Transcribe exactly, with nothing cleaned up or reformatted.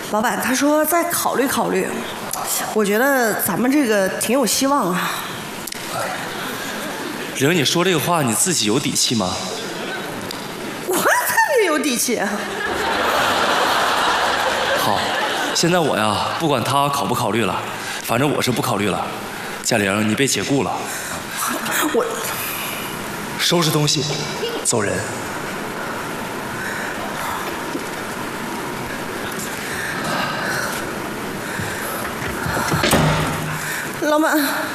老板他说再考虑考虑，我觉得咱们这个挺有希望啊。 玲，你说这个话你自己有底气吗？ 我特别有底气。 好，现在我呀，不管他考不考虑了，反正我是不考虑了。嘉玲，你被解雇了。 我收拾东西，走人。 老板。